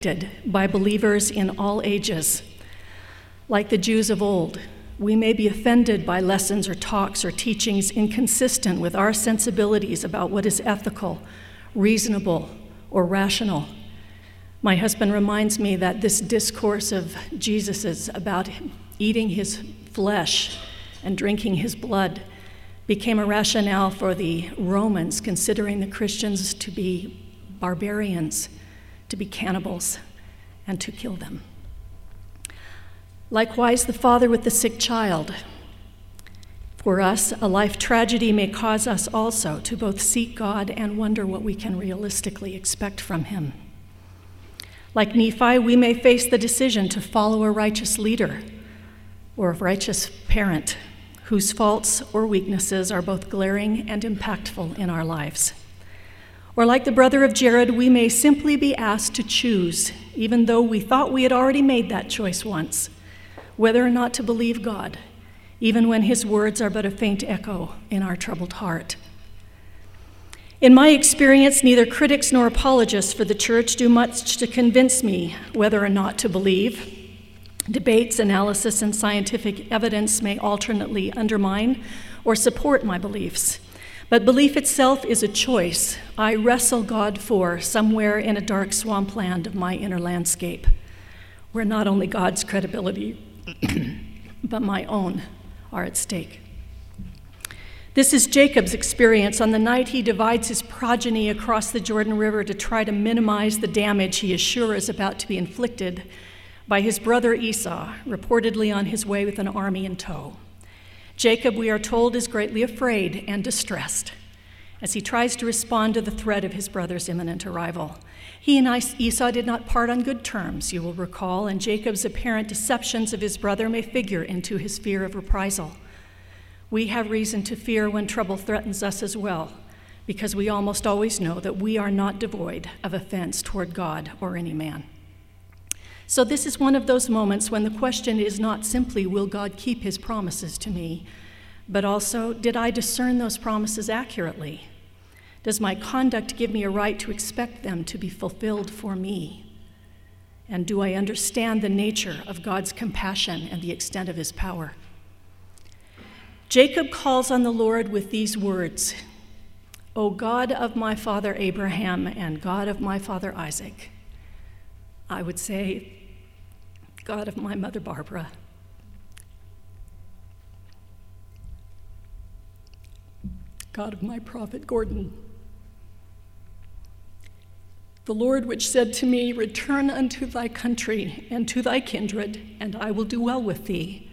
by believers in all ages. Like the Jews of old, we may be offended by lessons or talks or teachings inconsistent with our sensibilities about what is ethical, reasonable, or rational. My husband reminds me that this discourse of Jesus's about eating his flesh and drinking his blood became a rationale for the Romans considering the Christians to be barbarians, to be cannibals, and to kill them. Likewise, the father with the sick child. For us, a life tragedy may cause us also to both seek God and wonder what we can realistically expect from him. Like Nephi, we may face the decision to follow a righteous leader or a righteous parent whose faults or weaknesses are both glaring and impactful in our lives. Or like the brother of Jared, we may simply be asked to choose, even though we thought we had already made that choice once, whether or not to believe God, even when his words are but a faint echo in our troubled heart. In my experience, neither critics nor apologists for the church do much to convince me whether or not to believe. Debates, analysis, and scientific evidence may alternately undermine or support my beliefs. But belief itself is a choice I wrestle God for somewhere in a dark swampland of my inner landscape, where not only God's credibility, but my own are at stake. This is Jacob's experience on the night he divides his progeny across the Jordan River to try to minimize the damage he is sure is about to be inflicted by his brother Esau, reportedly on his way with an army in tow. Jacob, we are told, is greatly afraid and distressed as he tries to respond to the threat of his brother's imminent arrival. He and Esau did not part on good terms, you will recall, and Jacob's apparent deceptions of his brother may figure into his fear of reprisal. We have reason to fear when trouble threatens us as well, because we almost always know that we are not devoid of offense toward God or any man. So this is one of those moments when the question is not simply, will God keep his promises to me, but also, did I discern those promises accurately? Does my conduct give me a right to expect them to be fulfilled for me? And do I understand the nature of God's compassion and the extent of his power? Jacob calls on the Lord with these words, "O God of my father Abraham and God of my father Isaac." I would say, God of my mother Barbara. God of my prophet Gordon. The Lord which said to me, "Return unto thy country and to thy kindred, and I will do well with thee."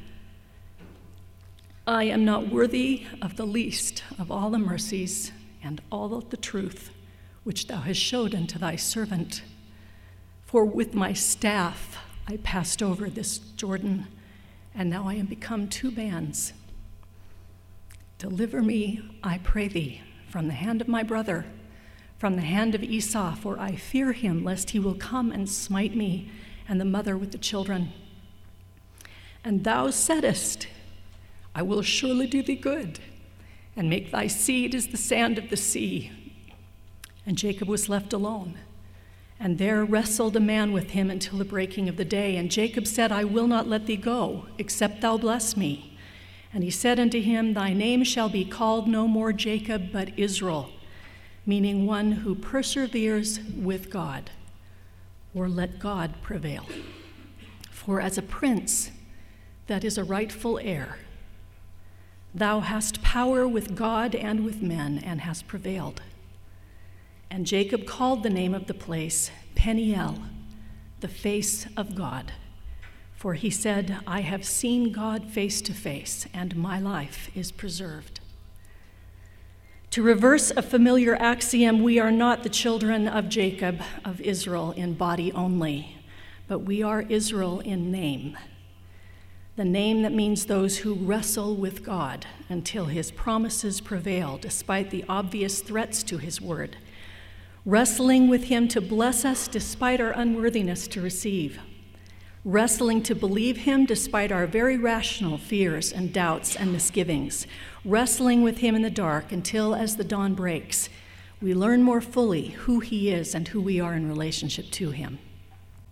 I am not worthy of the least of all the mercies and all of the truth which thou hast showed unto thy servant. For with my staff I passed over this Jordan, and now I am become two bands. Deliver me, I pray thee, from the hand of my brother, from the hand of Esau, for I fear him, lest he will come and smite me and the mother with the children. And thou saidest, I will surely do thee good, and make thy seed as the sand of the sea. And Jacob was left alone, and there wrestled a man with him until the breaking of the day. And Jacob said, I will not let thee go, except thou bless me. And he said unto him, Thy name shall be called no more Jacob, but Israel, meaning one who perseveres with God, or let God prevail. For as a prince that is a rightful heir, thou hast power with God and with men, and hast prevailed. And Jacob called the name of the place Peniel, the face of God. For he said, I have seen God face to face, and my life is preserved. To reverse a familiar axiom, we are not the children of Jacob, of Israel, in body only, but we are Israel in name. The name that means those who wrestle with God until his promises prevail, despite the obvious threats to his word. Wrestling with him to bless us despite our unworthiness to receive. Wrestling to believe him despite our very rational fears and doubts and misgivings. Wrestling with him in the dark until, as the dawn breaks, we learn more fully who he is and who we are in relationship to him.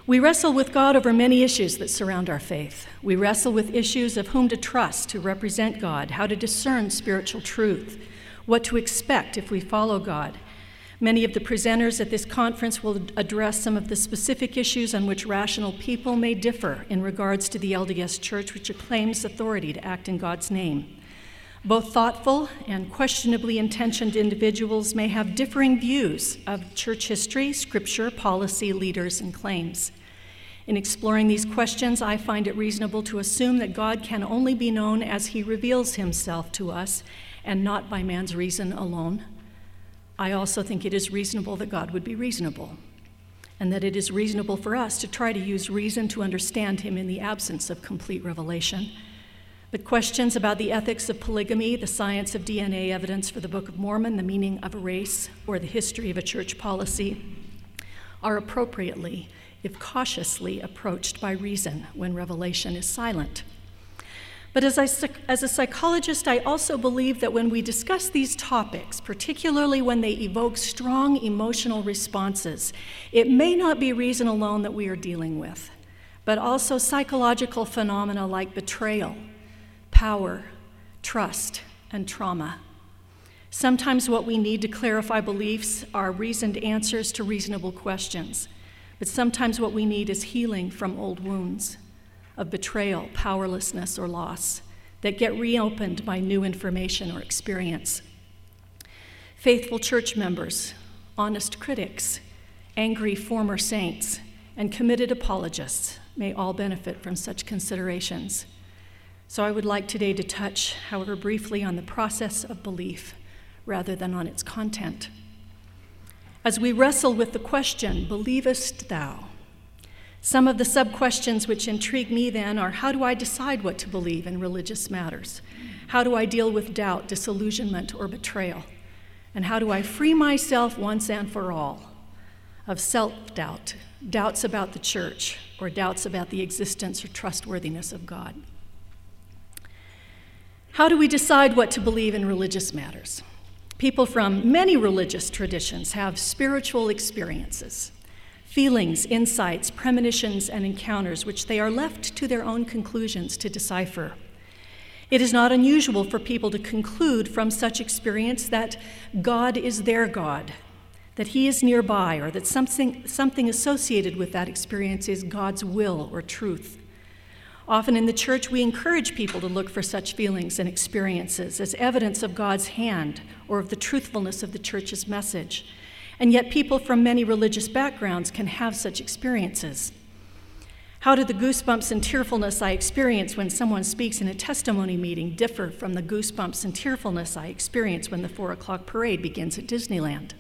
We wrestle with God over many issues that surround our faith. We wrestle with issues of whom to trust to represent God, how to discern spiritual truth, what to expect if we follow God. Many of the presenters at this conference will address some of the specific issues on which rational people may differ in regards to the LDS Church, which claims authority to act in God's name. Both thoughtful and questionably intentioned individuals may have differing views of church history, scripture, policy, leaders, and claims. In exploring these questions, I find it reasonable to assume that God can only be known as he reveals himself to us and not by man's reason alone. I also think it is reasonable that God would be reasonable, and that it is reasonable for us to try to use reason to understand him in the absence of complete revelation. But questions about the ethics of polygamy, the science of DNA evidence for the Book of Mormon, the meaning of a race, or the history of a church policy are appropriately, if cautiously, approached by reason when revelation is silent. But as a psychologist, I also believe that when we discuss these topics, particularly when they evoke strong emotional responses, it may not be reason alone that we are dealing with, but also psychological phenomena like betrayal, power, trust, and trauma. Sometimes what we need to clarify beliefs are reasoned answers to reasonable questions, but sometimes what we need is healing from old wounds of betrayal, powerlessness, or loss that get reopened by new information or experience. Faithful church members, honest critics, angry former saints, and committed apologists may all benefit from such considerations. So I would like today to touch, however briefly, on the process of belief rather than on its content. As we wrestle with the question, believest thou? Some of the sub-questions which intrigue me then are, how do I decide what to believe in religious matters? How do I deal with doubt, disillusionment, or betrayal? And how do I free myself once and for all of self-doubt, doubts about the church, or doubts about the existence or trustworthiness of God? How do we decide what to believe in religious matters? People from many religious traditions have spiritual experiences, feelings, insights, premonitions, and encounters which they are left to their own conclusions to decipher. It is not unusual for people to conclude from such experience that God is their God, that he is nearby, or that something associated with that experience is God's will or truth. Often in the church, we encourage people to look for such feelings and experiences as evidence of God's hand or of the truthfulness of the church's message. And yet people from many religious backgrounds can have such experiences. How do the goosebumps and tearfulness I experience when someone speaks in a testimony meeting differ from the goosebumps and tearfulness I experience when the 4 o'clock parade begins at Disneyland?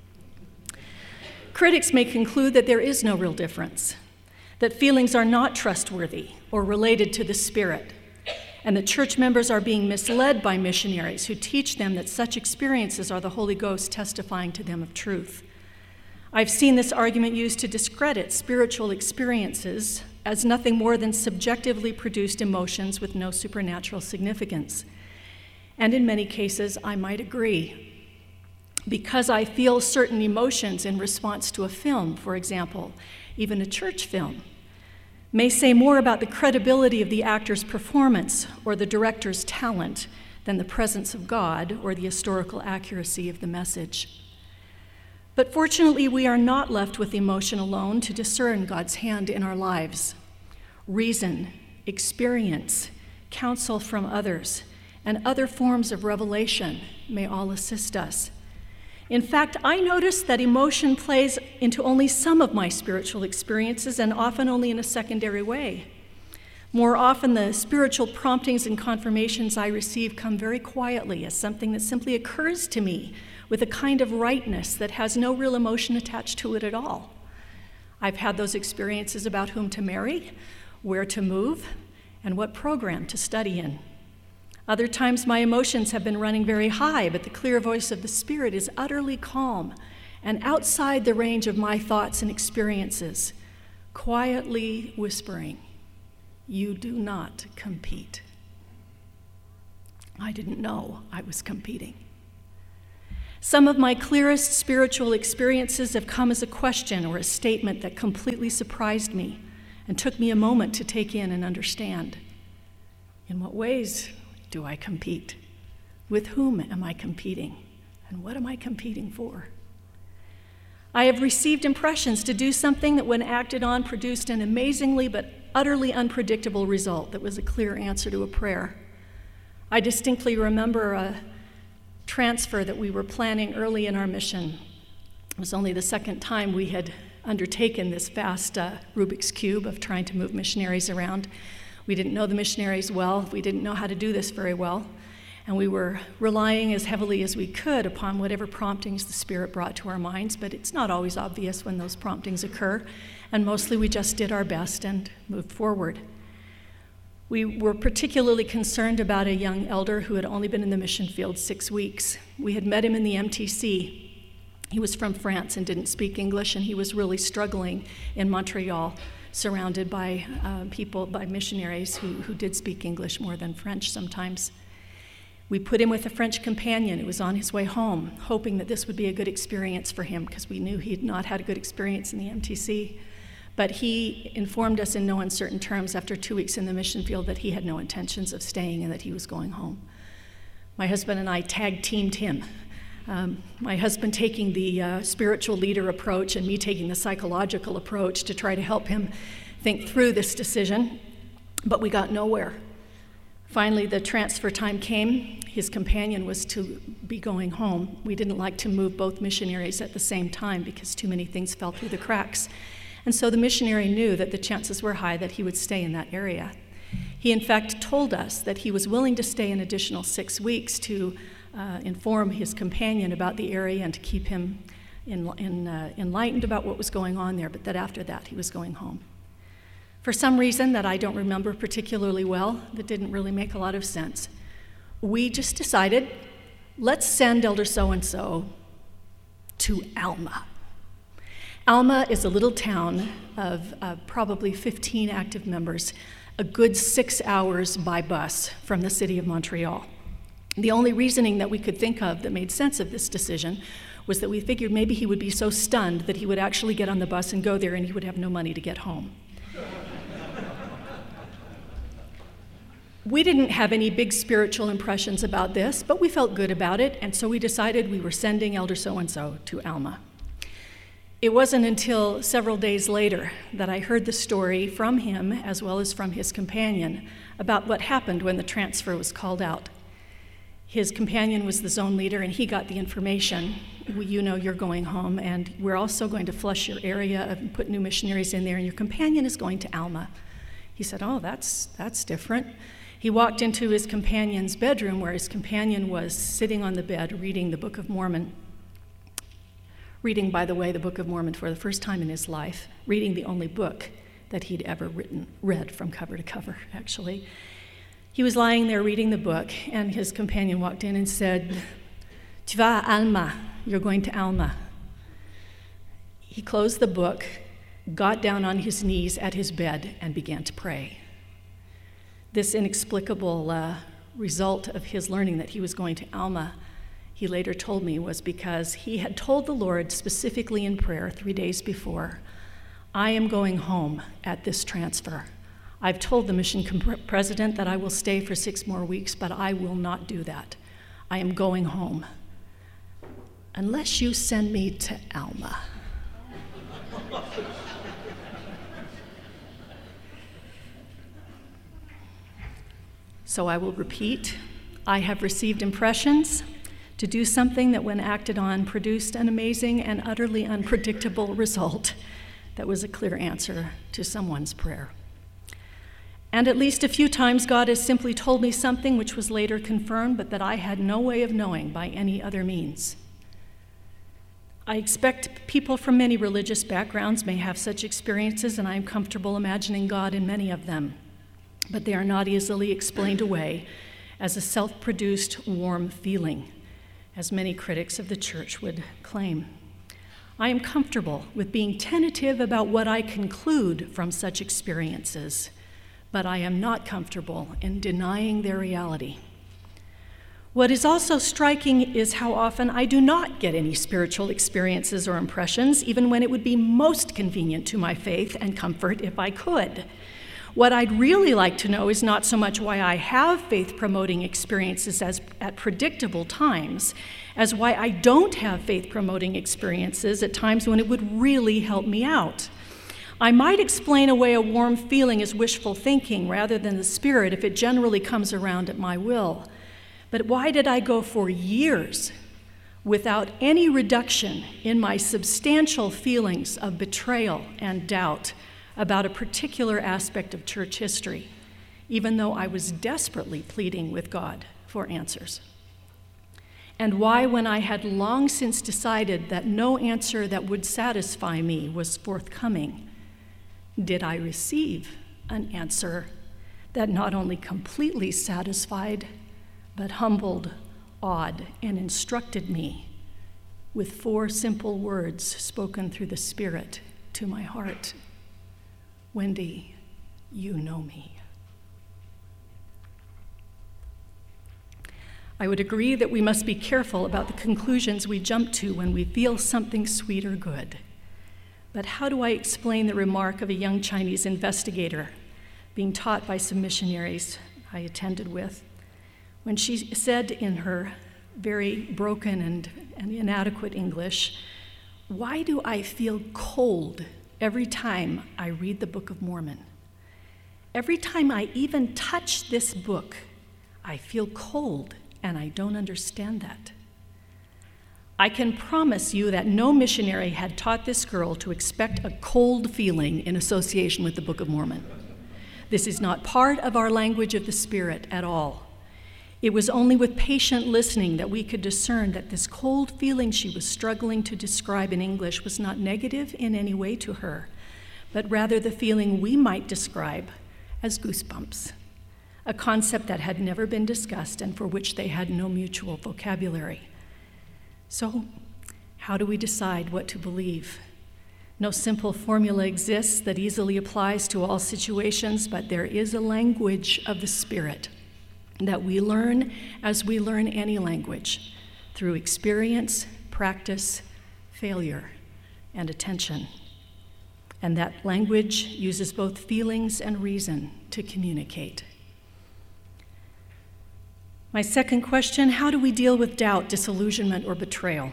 Critics may conclude that there is no real difference, that feelings are not trustworthy or related to the Spirit, and that church members are being misled by missionaries who teach them that such experiences are the Holy Ghost testifying to them of truth. I've seen this argument used to discredit spiritual experiences as nothing more than subjectively produced emotions with no supernatural significance. And in many cases, I might agree. Because I feel certain emotions in response to a film, for example, even a church film, may say more about the credibility of the actor's performance or the director's talent than the presence of God or the historical accuracy of the message. But fortunately, we are not left with emotion alone to discern God's hand in our lives. Reason, experience, counsel from others, and other forms of revelation may all assist us. In fact, I notice that emotion plays into only some of my spiritual experiences, and often only in a secondary way. More often, the spiritual promptings and confirmations I receive come very quietly as something that simply occurs to me with a kind of rightness that has no real emotion attached to it at all. I've had those experiences about whom to marry, where to move, and what program to study in. Other times my emotions have been running very high, but the clear voice of the Spirit is utterly calm and outside the range of my thoughts and experiences, quietly whispering, "You do not compete." I didn't know I was competing. Some of my clearest spiritual experiences have come as a question or a statement that completely surprised me and took me a moment to take in and understand. In what ways do I compete? With whom am I competing? And what am I competing for? I have received impressions to do something that, when acted on, produced an amazingly but utterly unpredictable result that was a clear answer to a prayer. I distinctly remember a transfer that we were planning early in our mission. It was only the second time we had undertaken this vast Rubik's Cube of trying to move missionaries around. We didn't know the missionaries well. We didn't know how to do this very well. And we were relying as heavily as we could upon whatever promptings the Spirit brought to our minds, but it's not always obvious when those promptings occur. And mostly we just did our best and moved forward. We were particularly concerned about a young elder who had only been in the mission field 6 weeks. We had met him in the MTC. He was from France and didn't speak English, and he was really struggling in Montreal, surrounded by by missionaries who did speak English more than French sometimes. We put him with a French companion who was on his way home, hoping that this would be a good experience for him, because we knew he'd not had a good experience in the MTC. But he informed us in no uncertain terms after 2 weeks in the mission field that he had no intentions of staying and that he was going home. My husband and I tag-teamed him. My husband taking the spiritual leader approach and me taking the psychological approach to try to help him think through this decision, but we got nowhere. Finally, the transfer time came. His companion was to be going home. We didn't like to move both missionaries at the same time because too many things fell through the cracks. And so the missionary knew that the chances were high that he would stay in that area. He, in fact, told us that he was willing to stay an additional 6 weeks to inform his companion about the area and to keep him enlightened about what was going on there, but that after that he was going home. For some reason that I don't remember particularly well, that didn't really make a lot of sense, we just decided, let's send Elder so-and-so to Alma. Alma is a little town of probably 15 active members, a good 6 hours by bus from the city of Montreal. The only reasoning that we could think of that made sense of this decision was that we figured maybe he would be so stunned that he would actually get on the bus and go there and he would have no money to get home. We didn't have any big spiritual impressions about this, but we felt good about it, and so we decided we were sending Elder so-and-so to Alma. It wasn't until several days later that I heard the story from him, as well as from his companion, about what happened when the transfer was called out. His companion was the zone leader, and he got the information. You know you're going home, and we're also going to flush your area and put new missionaries in there, and your companion is going to Alma. He said, oh, that's different. He walked into his companion's bedroom, where his companion was sitting on the bed reading the Book of Mormon. Reading, by the way, the Book of Mormon for the first time in his life, reading the only book that he'd ever read from cover to cover, actually. He was lying there reading the book, and his companion walked in and said, Tu vas à Alma, you're going to Alma. He closed the book, got down on his knees at his bed, and began to pray. This inexplicable result of his learning that he was going to Alma, he later told me, was because he had told the Lord specifically in prayer 3 days before, I am going home at this transfer. I've told the mission president that I will stay for 6 more weeks, but I will not do that. I am going home. Unless you send me to Alma. So I will repeat, I have received impressions to do something that, when acted on, produced an amazing and utterly unpredictable result that was a clear answer to someone's prayer. And at least a few times God has simply told me something which was later confirmed, but that I had no way of knowing by any other means. I expect people from many religious backgrounds may have such experiences, and I am comfortable imagining God in many of them, but they are not easily explained away as a self-produced warm feeling, as many critics of the church would claim. I am comfortable with being tentative about what I conclude from such experiences, but I am not comfortable in denying their reality. What is also striking is how often I do not get any spiritual experiences or impressions, even when it would be most convenient to my faith and comfort if I could. What I'd really like to know is not so much why I have faith-promoting experiences at predictable times, as why I don't have faith-promoting experiences at times when it would really help me out. I might explain away a warm feeling as wishful thinking rather than the Spirit if it generally comes around at my will. But why did I go for years without any reduction in my substantial feelings of betrayal and doubt about a particular aspect of church history, even though I was desperately pleading with God for answers? And why, when I had long since decided that no answer that would satisfy me was forthcoming, did I receive an answer that not only completely satisfied, but humbled, awed, and instructed me with 4 simple words spoken through the Spirit to my heart? Wendy, you know me. I would agree that we must be careful about the conclusions we jump to when we feel something sweet or good. But how do I explain the remark of a young Chinese investigator being taught by some missionaries I attended with, when she said in her very broken and inadequate English, "Why do I feel cold every time I read the Book of Mormon? Every time I even touch this book, I feel cold, and I don't understand that." I can promise you that no missionary had taught this girl to expect a cold feeling in association with the Book of Mormon. This is not part of our language of the Spirit at all. It was only with patient listening that we could discern that this cold feeling she was struggling to describe in English was not negative in any way to her, but rather the feeling we might describe as goosebumps, a concept that had never been discussed and for which they had no mutual vocabulary. So, how do we decide what to believe? No simple formula exists that easily applies to all situations, but there is a language of the Spirit that we learn as we learn any language, through experience, practice, failure, and attention. And that language uses both feelings and reason to communicate. My second question, how do we deal with doubt, disillusionment, or betrayal?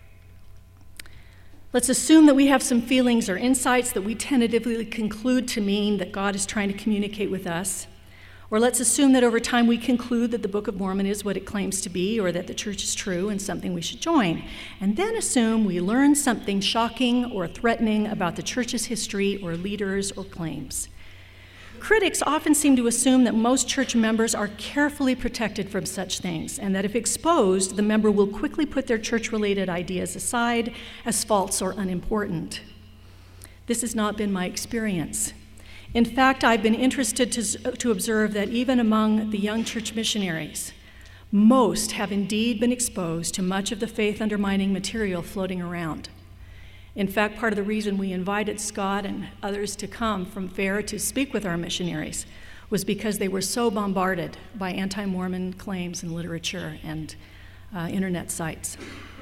Let's assume that we have some feelings or insights that we tentatively conclude to mean that God is trying to communicate with us. Or let's assume that over time we conclude that the Book of Mormon is what it claims to be, or that the church is true and something we should join. And then assume we learn something shocking or threatening about the church's history or leaders or claims. Critics often seem to assume that most church members are carefully protected from such things, and that if exposed, the member will quickly put their church-related ideas aside as false or unimportant. This has not been my experience. In fact, I've been interested to observe that even among the young church missionaries, most have indeed been exposed to much of the faith-undermining material floating around. In fact, part of the reason we invited Scott and others to come from FAIR to speak with our missionaries was because they were so bombarded by anti-Mormon claims in literature and internet sites.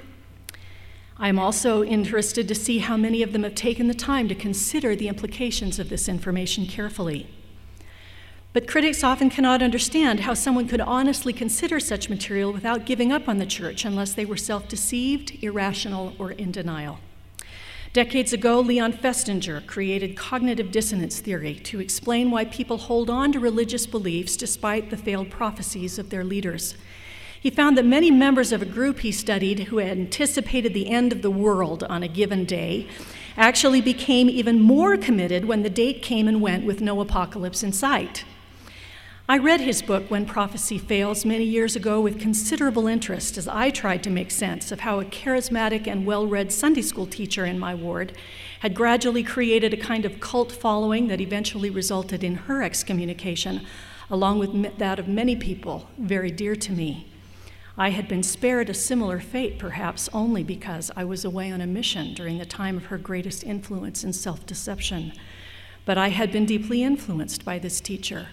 I'm also interested to see how many of them have taken the time to consider the implications of this information carefully. But critics often cannot understand how someone could honestly consider such material without giving up on the church unless they were self-deceived, irrational, or in denial. Decades ago, Leon Festinger created cognitive dissonance theory to explain why people hold on to religious beliefs despite the failed prophecies of their leaders. He found that many members of a group he studied who had anticipated the end of the world on a given day actually became even more committed when the date came and went with no apocalypse in sight. I read his book, When Prophecy Fails, many years ago with considerable interest as I tried to make sense of how a charismatic and well-read Sunday school teacher in my ward had gradually created a kind of cult following that eventually resulted in her excommunication, along with that of many people very dear to me. I had been spared a similar fate, perhaps only because I was away on a mission during the time of her greatest influence and self-deception. But I had been deeply influenced by this teacher,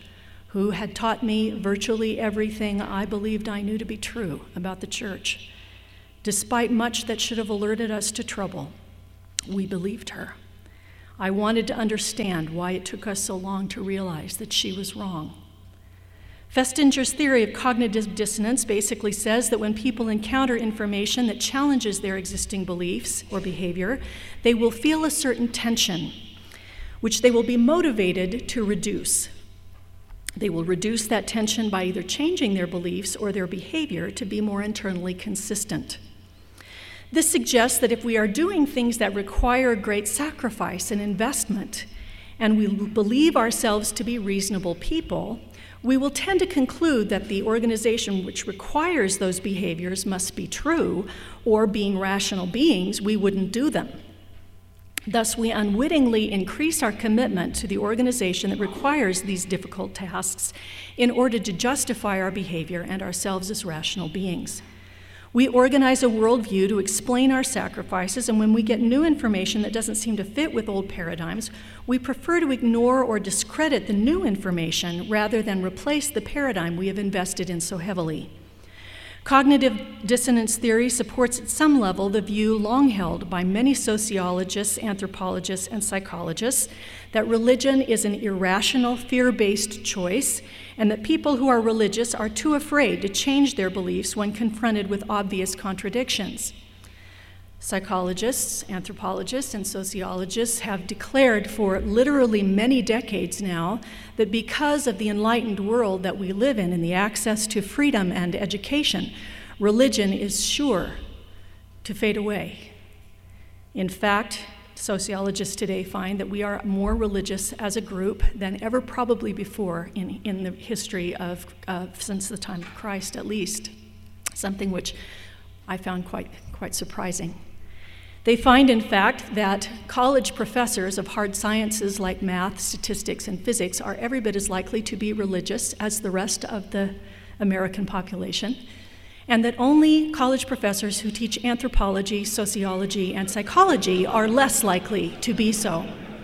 who had taught me virtually everything I believed I knew to be true about the church. Despite much that should have alerted us to trouble, we believed her. I wanted to understand why it took us so long to realize that she was wrong. Festinger's theory of cognitive dissonance basically says that when people encounter information that challenges their existing beliefs or behavior, they will feel a certain tension, which they will be motivated to reduce. They will reduce that tension by either changing their beliefs or their behavior to be more internally consistent. This suggests that if we are doing things that require great sacrifice and investment, and we believe ourselves to be reasonable people, we will tend to conclude that the organization which requires those behaviors must be true, or being rational beings, we wouldn't do them. Thus, we unwittingly increase our commitment to the organization that requires these difficult tasks in order to justify our behavior and ourselves as rational beings. We organize a worldview to explain our sacrifices, and when we get new information that doesn't seem to fit with old paradigms, we prefer to ignore or discredit the new information rather than replace the paradigm we have invested in so heavily. Cognitive dissonance theory supports at some level the view long held by many sociologists, anthropologists, and psychologists that religion is an irrational, fear-based choice, and that people who are religious are too afraid to change their beliefs when confronted with obvious contradictions. Psychologists, anthropologists, and sociologists have declared for literally many decades now that because of the enlightened world that we live in and the access to freedom and education, religion is sure to fade away. In fact, sociologists today find that we are more religious as a group than ever probably before in the history of since the time of Christ, at least, something which I found quite surprising. They find, in fact, that college professors of hard sciences like math, statistics, and physics are every bit as likely to be religious as the rest of the American population, and that only college professors who teach anthropology, sociology, and psychology are less likely to be so.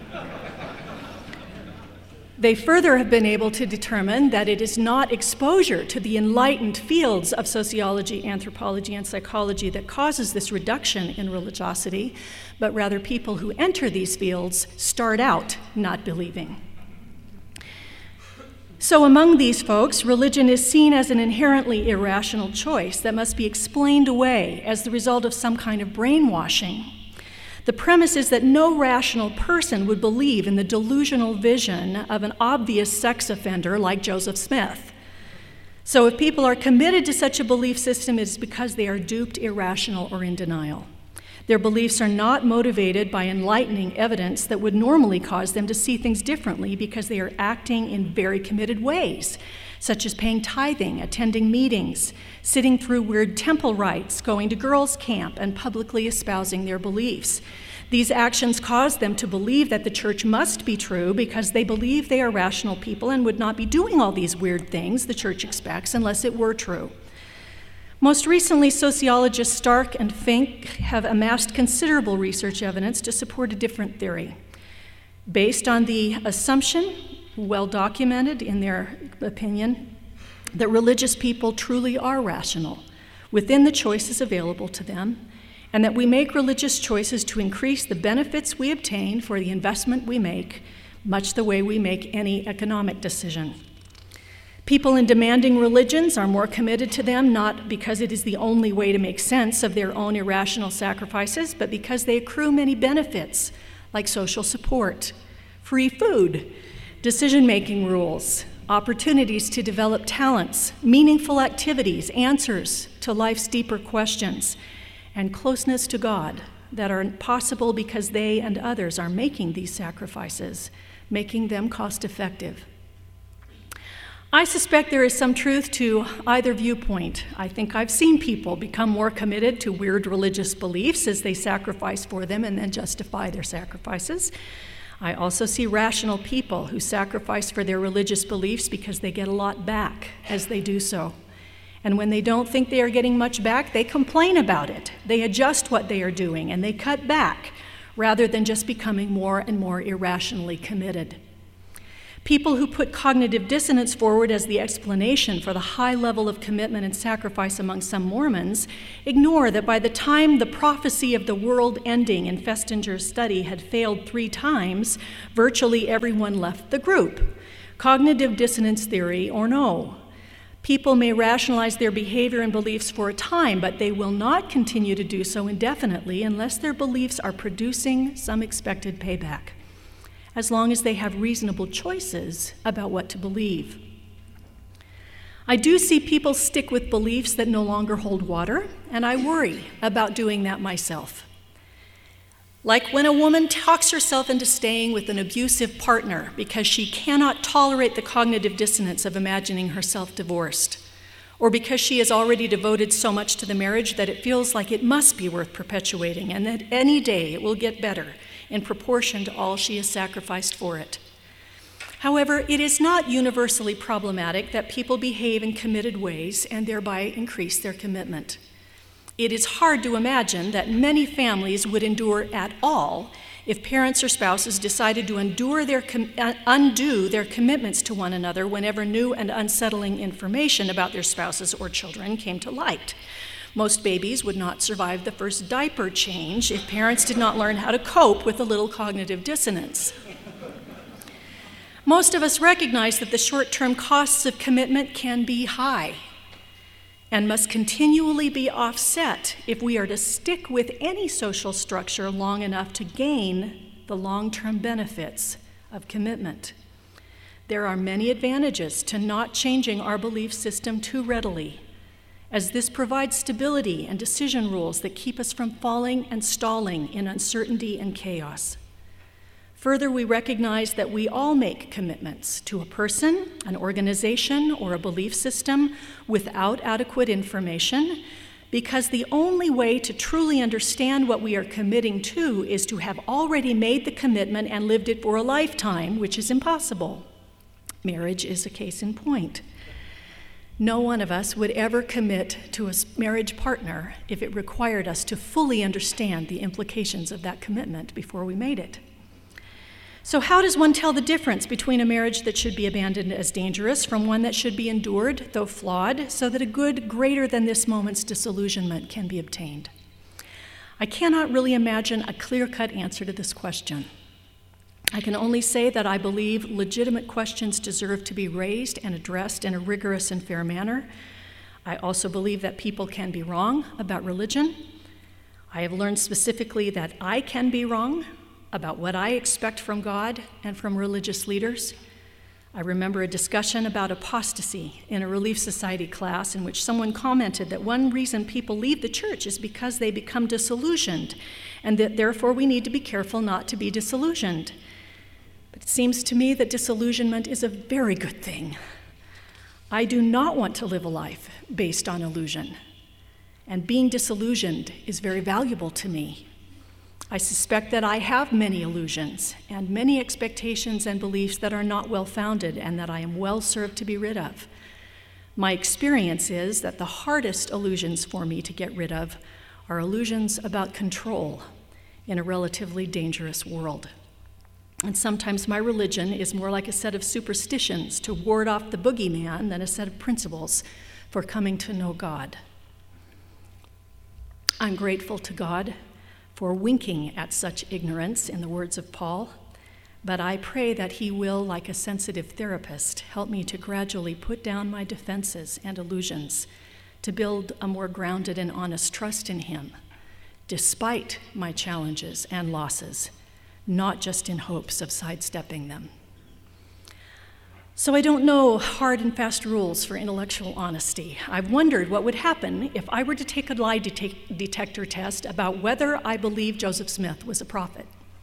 They further have been able to determine that it is not exposure to the enlightened fields of sociology, anthropology, and psychology that causes this reduction in religiosity, but rather people who enter these fields start out not believing. So among these folks, religion is seen as an inherently irrational choice that must be explained away as the result of some kind of brainwashing. The premise is that no rational person would believe in the delusional vision of an obvious sex offender like Joseph Smith. So if people are committed to such a belief system, it's because they are duped, irrational, or in denial. Their beliefs are not motivated by enlightening evidence that would normally cause them to see things differently because they are acting in very committed ways, such as paying tithing, attending meetings, sitting through weird temple rites, going to girls' camp, and publicly espousing their beliefs. These actions cause them to believe that the church must be true because they believe they are rational people and would not be doing all these weird things the church expects unless it were true. Most recently, sociologists Stark and Fink have amassed considerable research evidence to support a different theory. Based on the assumption, well documented in their opinion, that religious people truly are rational within the choices available to them, and that we make religious choices to increase the benefits we obtain for the investment we make, much the way we make any economic decision. People in demanding religions are more committed to them not because it is the only way to make sense of their own irrational sacrifices, but because they accrue many benefits like social support, free food, decision-making rules, opportunities to develop talents, meaningful activities, answers to life's deeper questions, and closeness to God that are possible because they and others are making these sacrifices, making them cost-effective. I suspect there is some truth to either viewpoint. I think I've seen people become more committed to weird religious beliefs as they sacrifice for them and then justify their sacrifices. I also see rational people who sacrifice for their religious beliefs because they get a lot back as they do so. And when they don't think they are getting much back, they complain about it. They adjust what they are doing and they cut back rather than just becoming more and more irrationally committed. People who put cognitive dissonance forward as the explanation for the high level of commitment and sacrifice among some Mormons ignore that by the time the prophecy of the world ending in Festinger's study had failed 3 times, virtually everyone left the group. Cognitive dissonance theory or no. People may rationalize their behavior and beliefs for a time, but they will not continue to do so indefinitely unless their beliefs are producing some expected payback, as long as they have reasonable choices about what to believe. I do see people stick with beliefs that no longer hold water, and I worry about doing that myself. Like when a woman talks herself into staying with an abusive partner because she cannot tolerate the cognitive dissonance of imagining herself divorced, or because she has already devoted so much to the marriage that it feels like it must be worth perpetuating and that any day it will get better in proportion to all she has sacrificed for it. However, it is not universally problematic that people behave in committed ways and thereby increase their commitment. It is hard to imagine that many families would endure at all if parents or spouses decided to undo their commitments to one another whenever new and unsettling information about their spouses or children came to light. Most babies would not survive the first diaper change if parents did not learn how to cope with a little cognitive dissonance. Most of us recognize that the short-term costs of commitment can be high and must continually be offset if we are to stick with any social structure long enough to gain the long-term benefits of commitment. There are many advantages to not changing our belief system too readily, as this provides stability and decision rules that keep us from falling and stalling in uncertainty and chaos. Further, we recognize that we all make commitments to a person, an organization, or a belief system without adequate information, because the only way to truly understand what we are committing to is to have already made the commitment and lived it for a lifetime, which is impossible. Marriage is a case in point. No one of us would ever commit to a marriage partner if it required us to fully understand the implications of that commitment before we made it. So how does one tell the difference between a marriage that should be abandoned as dangerous from one that should be endured, though flawed, so that a good greater than this moment's disillusionment can be obtained? I cannot really imagine a clear-cut answer to this question. I can only say that I believe legitimate questions deserve to be raised and addressed in a rigorous and fair manner. I also believe that people can be wrong about religion. I have learned specifically that I can be wrong about what I expect from God and from religious leaders. I remember a discussion about apostasy in a Relief Society class in which someone commented that one reason people leave the church is because they become disillusioned, and that therefore we need to be careful not to be disillusioned. But it seems to me that disillusionment is a very good thing. I do not want to live a life based on illusion, and being disillusioned is very valuable to me. I suspect that I have many illusions and many expectations and beliefs that are not well-founded and that I am well served to be rid of. My experience is that the hardest illusions for me to get rid of are illusions about control in a relatively dangerous world. And sometimes my religion is more like a set of superstitions to ward off the boogeyman than a set of principles for coming to know God. I'm grateful to God for winking at such ignorance, in the words of Paul, but I pray that he will, like a sensitive therapist, help me to gradually put down my defenses and illusions, to build a more grounded and honest trust in him, despite my challenges and losses, not just in hopes of sidestepping them. So I don't know hard and fast rules for intellectual honesty. I've wondered what would happen if I were to take a lie detector test about whether I believe Joseph Smith was a prophet.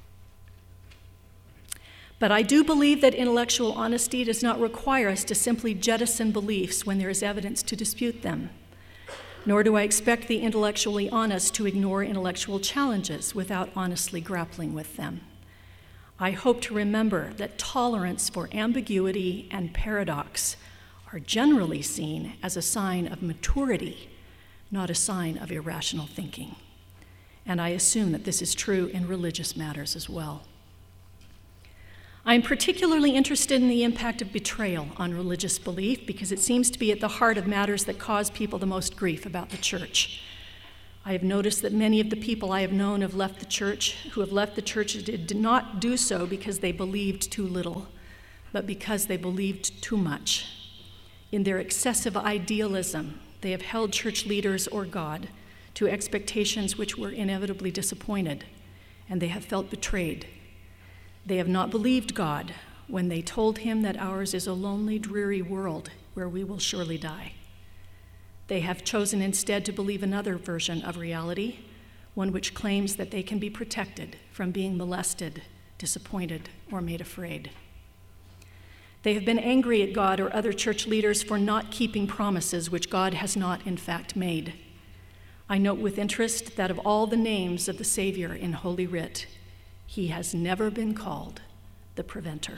But I do believe that intellectual honesty does not require us to simply jettison beliefs when there is evidence to dispute them. Nor do I expect the intellectually honest to ignore intellectual challenges without honestly grappling with them. I hope to remember that tolerance for ambiguity and paradox are generally seen as a sign of maturity, not a sign of irrational thinking. And I assume that this is true in religious matters as well. I'm particularly interested in the impact of betrayal on religious belief because it seems to be at the heart of matters that cause people the most grief about the church. I have noticed that many of the people I have known who have left the church did not do so because they believed too little, but because they believed too much. In their excessive idealism, they have held church leaders or God to expectations which were inevitably disappointed, and they have felt betrayed. They have not believed God when they told him that ours is a lonely, dreary world where we will surely die. They have chosen instead to believe another version of reality, one which claims that they can be protected from being molested, disappointed, or made afraid. They have been angry at God or other church leaders for not keeping promises which God has not in fact made. I note with interest that of all the names of the Savior in Holy Writ, he has never been called the preventer.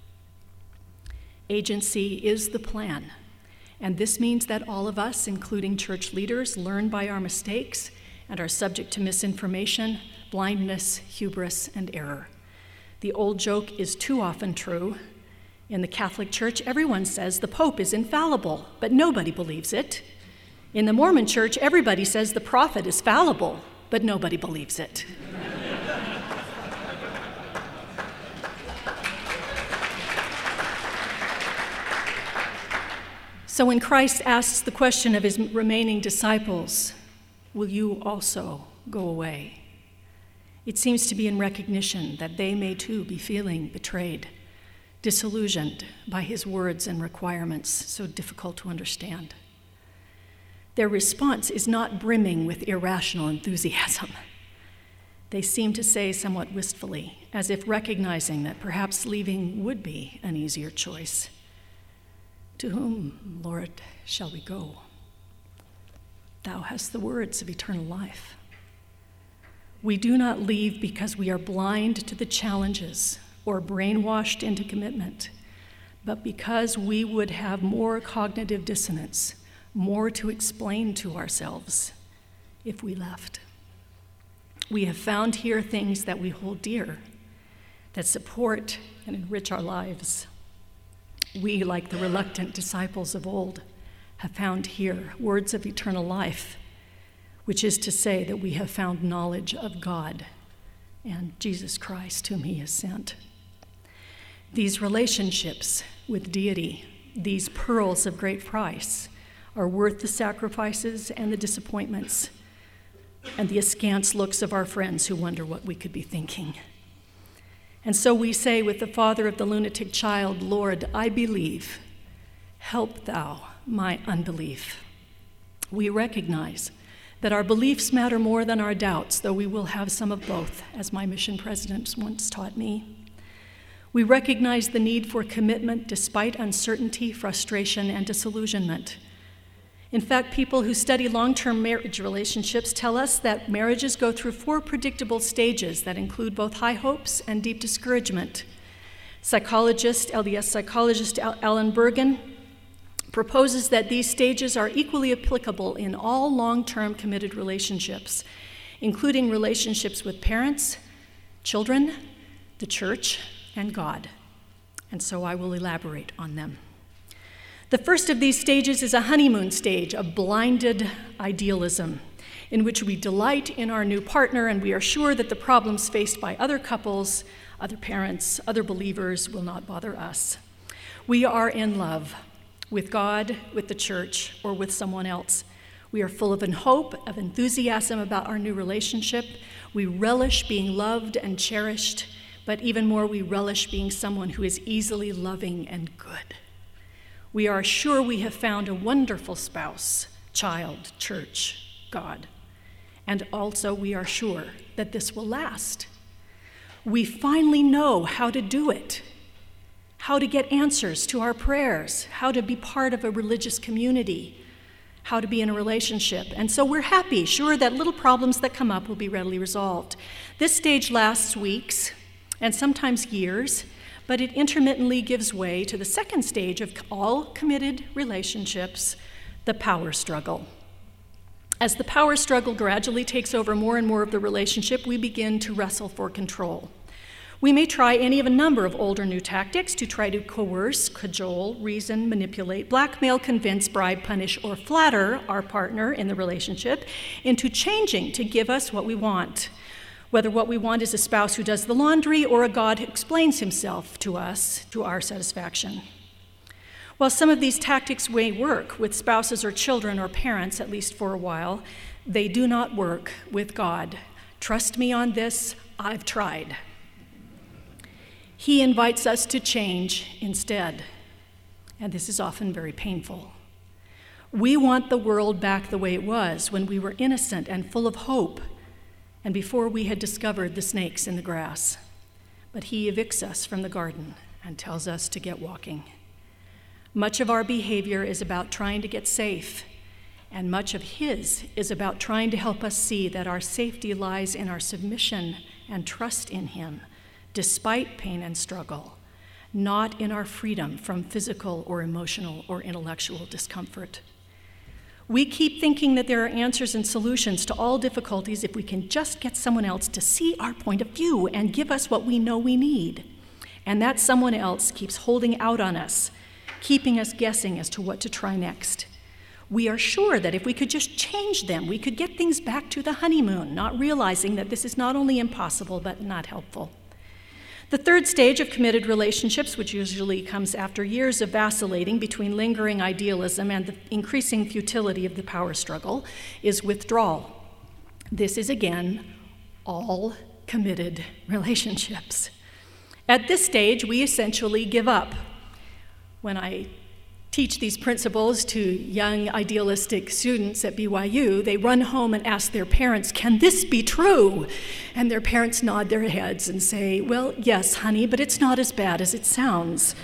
Agency is the plan, and this means that all of us, including church leaders, learn by our mistakes and are subject to misinformation, blindness, hubris, and error. The old joke is too often true. In the Catholic Church, everyone says the Pope is infallible, but nobody believes it. In the Mormon Church, everybody says the prophet is fallible, but nobody believes it. So when Christ asks the question of his remaining disciples, will you also go away? It seems to be in recognition that they may too be feeling betrayed, disillusioned by his words and requirements so difficult to understand. Their response is not brimming with irrational enthusiasm. They seem to say somewhat wistfully, as if recognizing that perhaps leaving would be an easier choice. To whom, Lord, shall we go? Thou hast the words of eternal life. We do not leave because we are blind to the challenges or brainwashed into commitment, but because we would have more cognitive dissonance, more to explain to ourselves if we left. We have found here things that we hold dear, that support and enrich our lives. We, like the reluctant disciples of old, have found here words of eternal life, which is to say that we have found knowledge of God and Jesus Christ, whom he has sent. These relationships with deity, these pearls of great price, are worth the sacrifices and the disappointments and the askance looks of our friends who wonder what we could be thinking. And so we say with the father of the lunatic child, Lord, I believe, help thou my unbelief. We recognize that our beliefs matter more than our doubts, though we will have some of both, as my mission president once taught me. We recognize the need for commitment despite uncertainty, frustration, and disillusionment. In fact, people who study long-term marriage relationships tell us that marriages go through 4 predictable stages that include both high hopes and deep discouragement. LDS psychologist Alan Bergen proposes that these stages are equally applicable in all long-term committed relationships, including relationships with parents, children, the church, and God. And so I will elaborate on them. The first of these stages is a honeymoon stage of blinded idealism, in which we delight in our new partner and we are sure that the problems faced by other couples, other parents, other believers will not bother us. We are in love with God, with the church, or with someone else. We are full of hope, of enthusiasm about our new relationship. We relish being loved and cherished, but even more, we relish being someone who is easily loving and good. We are sure we have found a wonderful spouse, child, church, God. And also we are sure that this will last. We finally know how to do it, how to get answers to our prayers, how to be part of a religious community, how to be in a relationship. And so we're happy, sure that little problems that come up will be readily resolved. This stage lasts weeks and sometimes years, but it intermittently gives way to the second stage of all committed relationships, the power struggle. As the power struggle gradually takes over more and more of the relationship, we begin to wrestle for control. We may try any of a number of old or new tactics to try to coerce, cajole, reason, manipulate, blackmail, convince, bribe, punish, or flatter our partner in the relationship into changing to give us what we want. Whether what we want is a spouse who does the laundry or a God who explains himself to us to our satisfaction. While some of these tactics may work with spouses or children or parents, at least for a while, they do not work with God. Trust me on this, I've tried. He invites us to change instead, and this is often very painful. We want the world back the way it was when we were innocent and full of hope, and before we had discovered the snakes in the grass. But he evicts us from the garden and tells us to get walking. Much of our behavior is about trying to get safe, and much of his is about trying to help us see that our safety lies in our submission and trust in him, despite pain and struggle, not in our freedom from physical or emotional or intellectual discomfort. We keep thinking that there are answers and solutions to all difficulties if we can just get someone else to see our point of view and give us what we know we need. And that someone else keeps holding out on us, keeping us guessing as to what to try next. We are sure that if we could just change them, we could get things back to the honeymoon, not realizing that this is not only impossible, but not helpful. The third stage of committed relationships, which usually comes after years of vacillating between lingering idealism and the increasing futility of the power struggle, is withdrawal. This is, again, all committed relationships. At this stage, we essentially give up. When I teach these principles to young idealistic students at BYU, they run home and ask their parents, "Can this be true?" And their parents nod their heads and say, "Well, yes, honey, but it's not as bad as it sounds."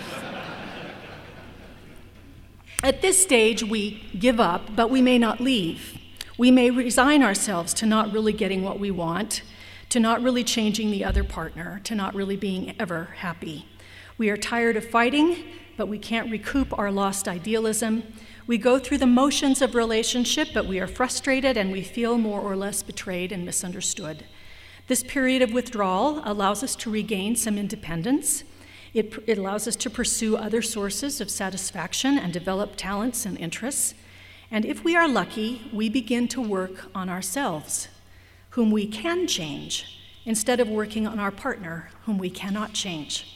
At this stage, we give up, but we may not leave. We may resign ourselves to not really getting what we want, to not really changing the other partner, to not really being ever happy. We are tired of fighting, but we can't recoup our lost idealism. We go through the motions of relationship, but we are frustrated and we feel more or less betrayed and misunderstood. This period of withdrawal allows us to regain some independence. It allows us to pursue other sources of satisfaction and develop talents and interests. And if we are lucky, we begin to work on ourselves, whom we can change, instead of working on our partner, whom we cannot change.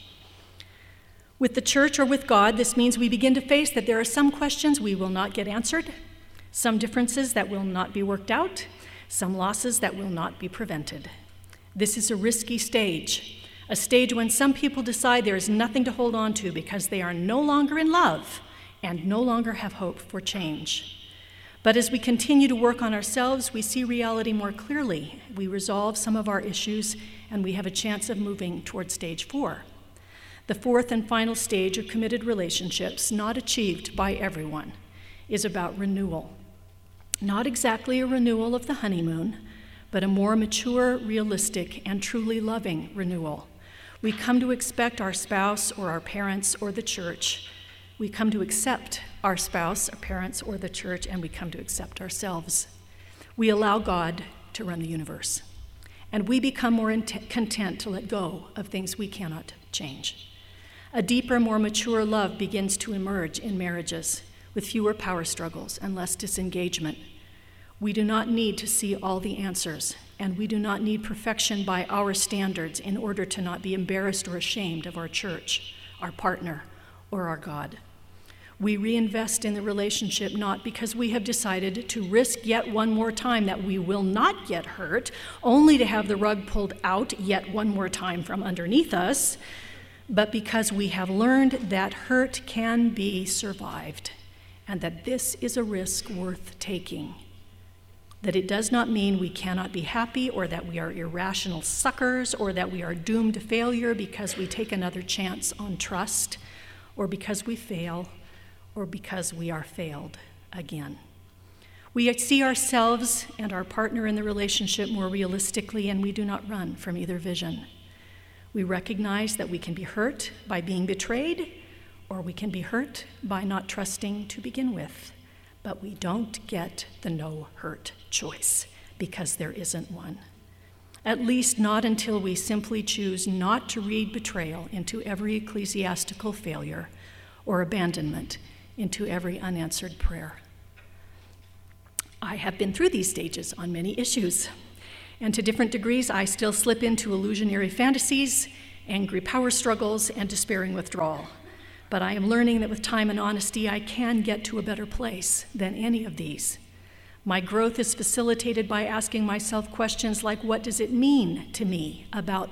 With the church or with God, this means we begin to face that there are some questions we will not get answered, some differences that will not be worked out, some losses that will not be prevented. This is a risky stage, a stage when some people decide there is nothing to hold on to because they are no longer in love and no longer have hope for change. But as we continue to work on ourselves, we see reality more clearly. We resolve some of our issues, and we have a chance of moving toward stage 4. The fourth and final stage of committed relationships, not achieved by everyone, is about renewal. Not exactly a renewal of the honeymoon, but a more mature, realistic, and truly loving renewal. We come to expect our spouse or our parents or the church. We come to accept our spouse, our parents, or the church, and we come to accept ourselves. We allow God to run the universe, and we become more content to let go of things we cannot change. A deeper, more mature love begins to emerge in marriages with fewer power struggles and less disengagement. We do not need to see all the answers, and we do not need perfection by our standards in order to not be embarrassed or ashamed of our church, our partner, or our God. We reinvest in the relationship not because we have decided to risk yet one more time that we will not get hurt, only to have the rug pulled out yet one more time from underneath us, but because we have learned that hurt can be survived and that this is a risk worth taking. That it does not mean we cannot be happy or that we are irrational suckers or that we are doomed to failure because we take another chance on trust or because we fail or because we are failed again. We see ourselves and our partner in the relationship more realistically, and we do not run from either vision. We recognize that we can be hurt by being betrayed, or we can be hurt by not trusting to begin with. But we don't get the no hurt choice because there isn't one. at least not until we simply choose not to read betrayal into every ecclesiastical failure or abandonment into every unanswered prayer. I have been through these stages on many issues, and to different degrees I still slip into illusionary fantasies, angry power struggles, and despairing withdrawal. But I am learning that with time and honesty, I can get to a better place than any of these. My growth is facilitated by asking myself questions like, what does it mean to me,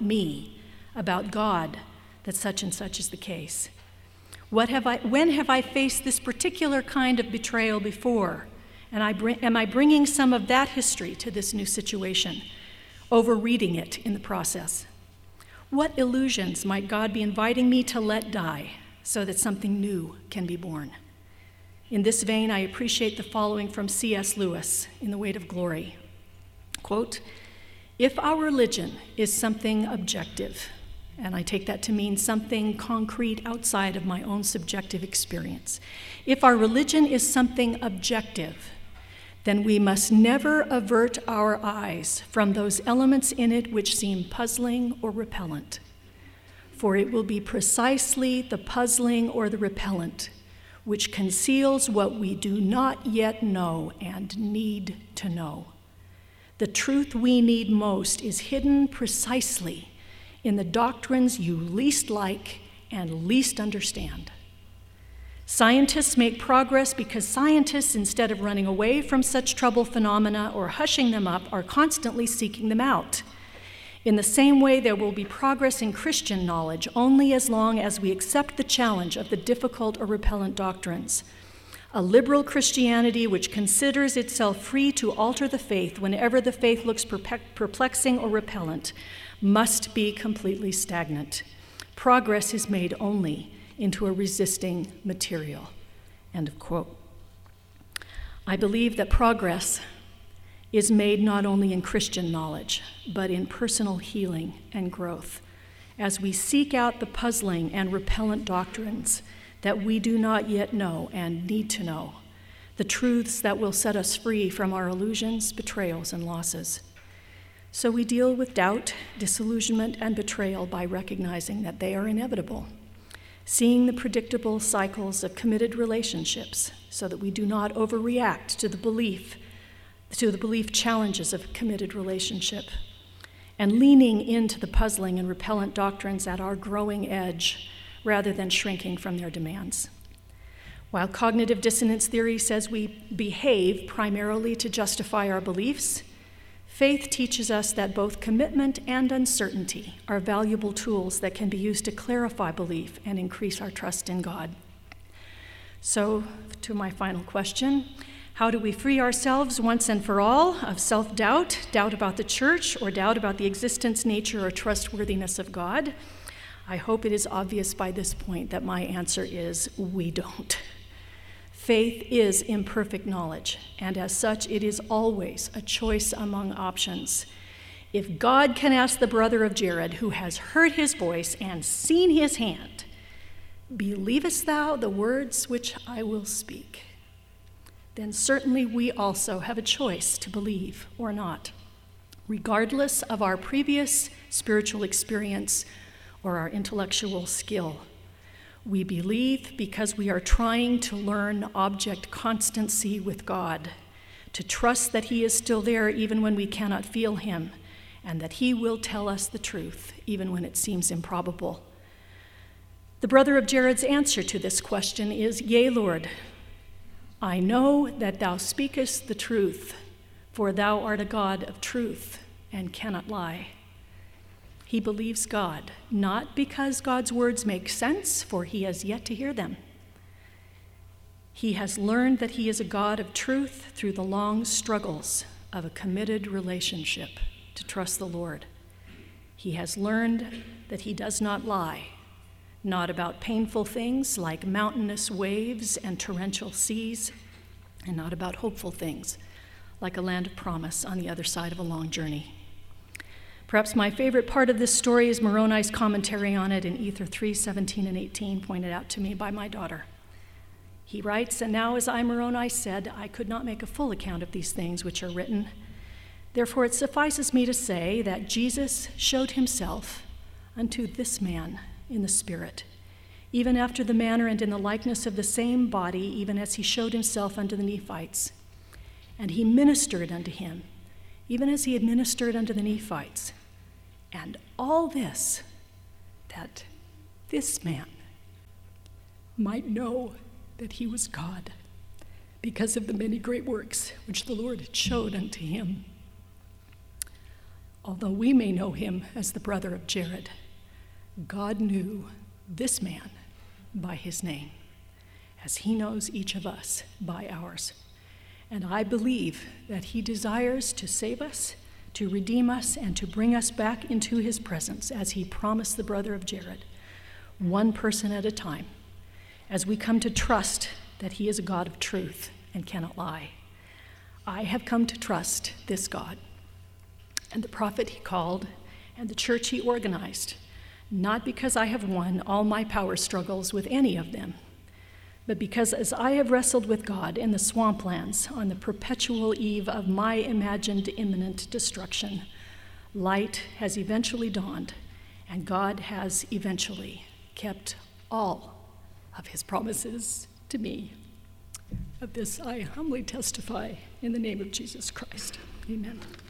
about God, that such and such is the case? When have I faced this particular kind of betrayal before? And am I bringing some of that history to this new situation, overreading it in the process? What illusions might God be inviting me to let die so that something new can be born? In this vein, I appreciate the following from C.S. Lewis in The Weight of Glory. Quote, "If our religion is something objective," and I take that to mean something concrete outside of my own subjective experience, if our religion is something objective, then we must never avert our eyes from those elements in it which seem puzzling or repellent. For it will be precisely the puzzling or the repellent which conceals what we do not yet know and need to know. The truth we need most is hidden precisely in the doctrines you least like and least understand. Scientists make progress because scientists, instead of running away from such trouble phenomena or hushing them up, are constantly seeking them out. In the same way, there will be progress in Christian knowledge only as long as we accept the challenge of the difficult or repellent doctrines. A liberal Christianity which considers itself free to alter the faith whenever the faith looks perplexing or repellent must be completely stagnant. Progress is made only into a resisting material." End of quote. I believe that progress is made not only in Christian knowledge, but in personal healing and growth, as we seek out the puzzling and repellent doctrines that we do not yet know and need to know, the truths that will set us free from our illusions, betrayals, and losses. So we deal with doubt, disillusionment, and betrayal by recognizing that they are inevitable, seeing the predictable cycles of committed relationships so that we do not overreact to the belief challenges of committed relationship, and leaning into the puzzling and repellent doctrines at our growing edge rather than shrinking from their demands. While cognitive dissonance theory says we behave primarily to justify our beliefs, faith teaches us that both commitment and uncertainty are valuable tools that can be used to clarify belief and increase our trust in God. So, to my final question, how do we free ourselves once and for all of self-doubt, doubt about the church, or doubt about the existence, nature, or trustworthiness of God? I hope it is obvious by this point that my answer is we don't. Faith is imperfect knowledge, and as such, it is always a choice among options. If God can ask the brother of Jared, who has heard his voice and seen his hand, "Believest thou the words which I will speak?" then certainly we also have a choice to believe or not, regardless of our previous spiritual experience or our intellectual skill. We believe because we are trying to learn object constancy with God, to trust that He is still there even when we cannot feel Him, and that He will tell us the truth even when it seems improbable. The brother of Jared's answer to this question is, "Yea, Lord, I know that thou speakest the truth, for thou art a God of truth and cannot lie." He believes God, not because God's words make sense, for he has yet to hear them. He has learned that he is a God of truth through the long struggles of a committed relationship to trust the Lord. He has learned that he does not lie, not about painful things like mountainous waves and torrential seas, and not about hopeful things like a land of promise on the other side of a long journey. Perhaps my favorite part of this story is Moroni's commentary on it in Ether 3:17 and 18, pointed out to me by my daughter. He writes, "And now, as I, Moroni, said, I could not make a full account of these things which are written. Therefore it suffices me to say that Jesus showed himself unto this man in the Spirit, even after the manner and in the likeness of the same body, even as he showed himself unto the Nephites. And he ministered unto him, even as he had ministered unto the Nephites. And all this, that this man might know that he was God, because of the many great works which the Lord had showed unto him. Although we may know him as the brother of Jared, God knew this man by his name, as he knows each of us by ours. And I believe that he desires to save us, to redeem us, and to bring us back into his presence, as he promised the brother of Jared, one person at a time, as we come to trust that he is a God of truth and cannot lie. I have come to trust this God and the prophet he called and the church he organized, not because I have won all my power struggles with any of them, but because as I have wrestled with God in the swamplands on the perpetual eve of my imagined imminent destruction, light has eventually dawned, and God has eventually kept all of his promises to me. Of this I humbly testify in the name of Jesus Christ. Amen.